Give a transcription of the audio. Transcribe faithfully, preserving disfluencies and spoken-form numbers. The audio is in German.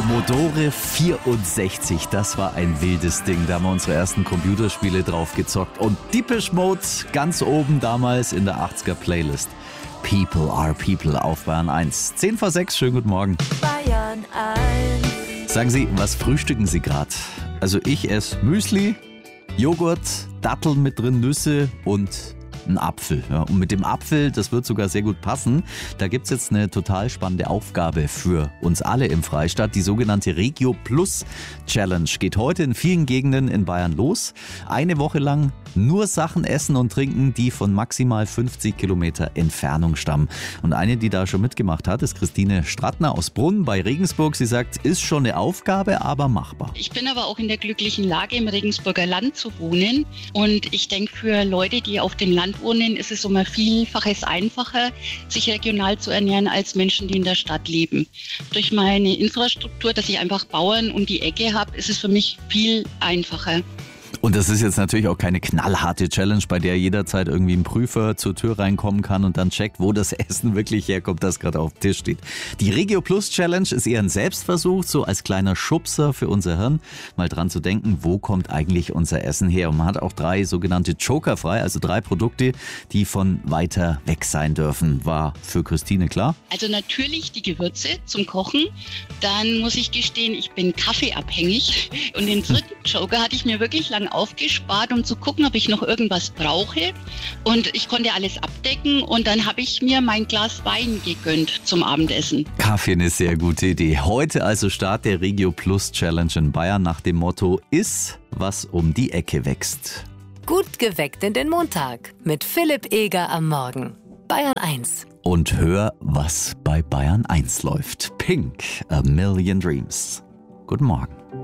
Commodore vierundsechzig, das war ein wildes Ding. Da haben wir unsere ersten Computerspiele drauf gezockt. Und Depeche Mode ganz oben damals in der achtziger Playlist. People are People auf Bayern eins. zehn vor sechs, schönen guten Morgen. Bayern eins. Sagen Sie, was frühstücken Sie gerade? Also ich esse Müsli, Joghurt, Datteln mit drin, Nüsse und ein Apfel. Ja, und mit dem Apfel, das wird sogar sehr gut passen. Da gibt es jetzt eine total spannende Aufgabe für uns alle im Freistaat. Die sogenannte Regio Plus Challenge geht heute in vielen Gegenden in Bayern los. Eine Woche lang nur Sachen essen und trinken, die von maximal fünfzig Kilometer Entfernung stammen. Und eine, die da schon mitgemacht hat, ist Christine Strattner aus Brunn bei Regensburg. Sie sagt, ist schon eine Aufgabe, aber machbar. Ich bin aber auch in der glücklichen Lage, im Regensburger Land zu wohnen. Und ich denke, für Leute, die auf dem Land wohnen, ist es um ein Vielfaches einfacher, sich regional zu ernähren, als Menschen, die in der Stadt leben. Durch meine Infrastruktur, dass ich einfach Bauern um die Ecke habe, ist es für mich viel einfacher. Und das ist jetzt natürlich auch keine knallharte Challenge, bei der jederzeit irgendwie ein Prüfer zur Tür reinkommen kann und dann checkt, wo das Essen wirklich herkommt, das gerade auf dem Tisch steht. Die Regio Plus Challenge ist eher ein Selbstversuch, so als kleiner Schubser für unser Hirn, mal dran zu denken, wo kommt eigentlich unser Essen her. Und man hat auch drei sogenannte Joker frei, also drei Produkte, die von weiter weg sein dürfen. War für Christine klar? Also natürlich die Gewürze zum Kochen. Dann muss ich gestehen, ich bin kaffeeabhängig. Und den dritten Joker hatte ich mir wirklich lange aufgespart, um zu gucken, ob ich noch irgendwas brauche. Und ich konnte alles abdecken und dann habe ich mir mein Glas Wein gegönnt zum Abendessen. Kaffee eine sehr gute Idee. Heute also Start der Regio Plus Challenge in Bayern nach dem Motto: Iss, was um die Ecke wächst. Gut geweckt in den Montag mit Philipp Eger am Morgen. Bayern eins. Und hör, was bei Bayern eins läuft. Pink, A Million Dreams. Guten Morgen.